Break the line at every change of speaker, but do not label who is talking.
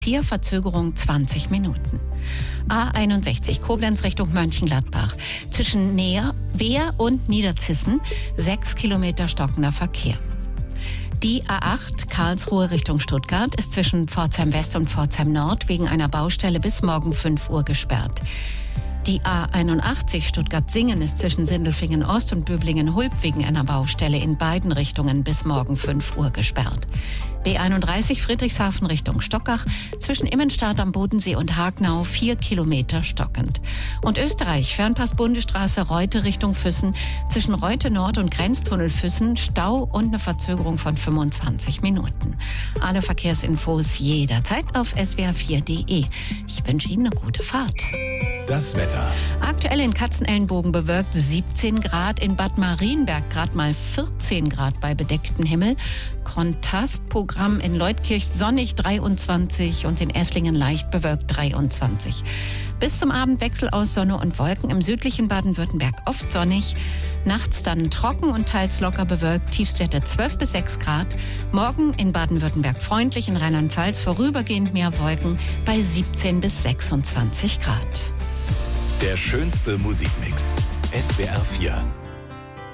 Hier Verzögerung 20 Minuten. A61 Koblenz Richtung Mönchengladbach. Zwischen Wehr und Niederzissen 6 Kilometer stockender Verkehr. Die A8 Karlsruhe Richtung Stuttgart ist zwischen Pforzheim West und Pforzheim Nord wegen einer Baustelle bis morgen 5 Uhr gesperrt. Die A81 Stuttgart-Singen ist zwischen Sindelfingen Ost und Böblingen-Hulb wegen einer Baustelle in beiden Richtungen bis morgen 5 Uhr gesperrt. B31 Friedrichshafen Richtung Stockach zwischen Immenstadt am Bodensee und Hagnau 4 Kilometer stockend. Und Österreich Fernpass Bundesstraße Reute Richtung Füssen zwischen Reute Nord und Grenztunnel Füssen Stau und eine Verzögerung von 25 Minuten. Alle Verkehrsinfos jederzeit auf swr4.de. Ich wünsche Ihnen eine gute Fahrt.
Das Wetter.
Aktuell in Katzenelnbogen bewölkt 17 Grad, in Bad Marienberg gerade mal 14 Grad bei bedecktem Himmel. Kontrastprogramm in Leutkirch sonnig 23 und in Esslingen leicht bewölkt 23. Bis zum Abend Wechsel aus Sonne und Wolken, im südlichen Baden-Württemberg oft sonnig. Nachts dann trocken und teils locker bewölkt, Tiefstwerte 12 bis 6 Grad. Morgen in Baden-Württemberg freundlich, in Rheinland-Pfalz vorübergehend mehr Wolken bei 17 bis 26 Grad.
Der schönste Musikmix. SWR 4.